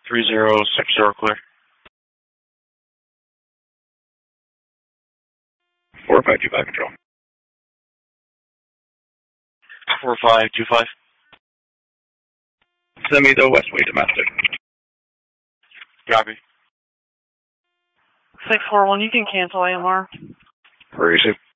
3060 clear. 4525 control. 4525. Send me the Westway domestic. Copy. 641, you can cancel AMR. Where is it?